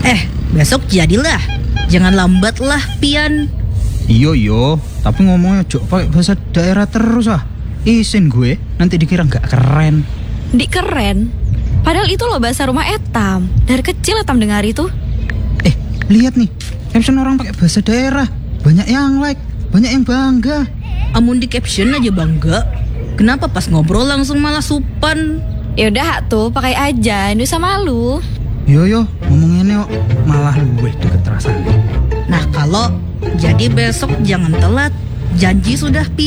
Besok jadilah. Jangan lambat lah, Pian. Iyo, tapi ngomongnya jok pakai bahasa daerah terus ah. Isin gue, nanti dikira nggak keren. Di keren. Padahal itu loh bahasa rumah Etam. Dari kecil Etam dengar itu. Lihat nih, caption orang pakai bahasa daerah. Banyak yang like, banyak yang bangga. Amun di caption aja bangga. Kenapa pas ngobrol langsung malah supan? Yaudah tuh, pakai aja. Nggak usah malu. Yo, ngomongin yuk, malah luwih deket rasanya. Nah kalau jadi besok jangan telat. Janji sudah, Pian.